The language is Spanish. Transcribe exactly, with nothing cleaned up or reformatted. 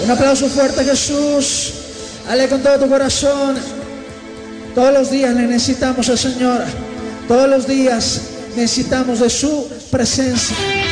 Un aplauso fuerte a Jesús. Dale con todo tu corazón. Todos los días le necesitamos al Señor. Todos los días necesitamos de su presencia.